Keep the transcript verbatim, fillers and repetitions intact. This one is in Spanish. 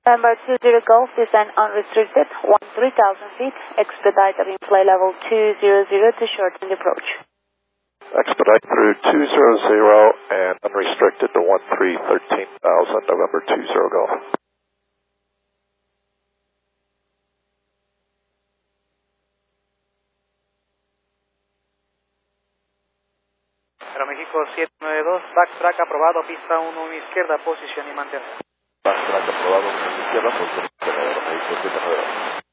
November two zero Golf, descend unrestricted, one three thousand feet, expedite at in-flight level two zero zero to shorten the approach. Expedite through two zero zero and unrestricted to one three thirteen thousand, November two zero Golf. Aeroméxico siete nueve dos, backtrack aprobado, pista uno izquierda, posición y mantener. Backtrack aprobado, uno izquierda, posición y mantener, Aeroméxico siete nueve dos.